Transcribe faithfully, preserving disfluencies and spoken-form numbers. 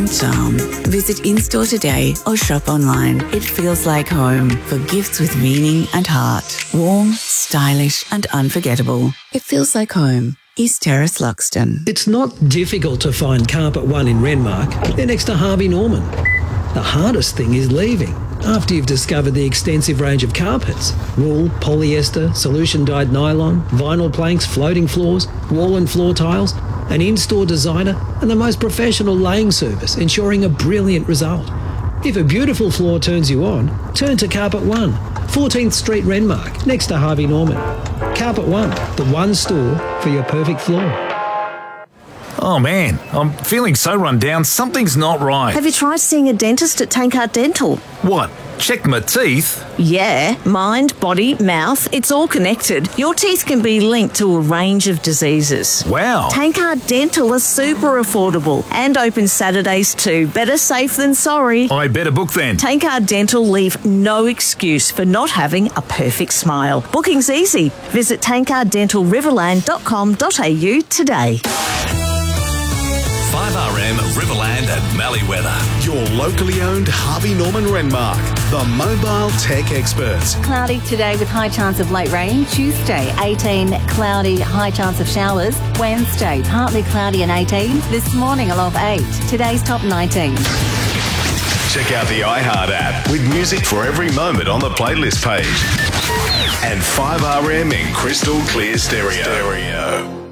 and charm. Visit in-store today or shop online. It feels like home for gifts with meaning and heart. Warm, stylish and unforgettable. It feels like home. East Terrace, Luxton. It's not difficult to find Carpet One in Renmark. They're next to Harvey Norman. The hardest thing is leaving after you've discovered the extensive range of carpets. Wool, polyester, solution-dyed nylon, vinyl planks, floating floors, wall and floor tiles, an in-store designer and the most professional laying service, ensuring a brilliant result. If a beautiful floor turns you on, turn to Carpet One, fourteenth Street, Renmark, next to Harvey Norman. Carpet One, the one store for your perfect floor. Oh man, I'm feeling so run down, something's not right. Have you tried seeing a dentist at Tankard Dental? What? Check my teeth? Yeah, mind, body, mouth, it's all connected. Your teeth can be linked to a range of diseases. Wow. Tankard Dental is super affordable and open Saturdays too. Better safe than sorry. I better book then. Tankard Dental leave no excuse for not having a perfect smile. Booking's easy. Visit tankard dental riverland dot com dot a u today. five R M Riverland and Malleeweather. Your locally owned Harvey Norman Renmark, the mobile tech experts. Cloudy today with high chance of late rain. Tuesday, eighteen, cloudy, high chance of showers. Wednesday, partly cloudy and eighteen. This morning, a low of eight. Today's top nineteen. Check out the iHeart app with music for every moment on the playlist page. And five R M in crystal clear stereo. stereo.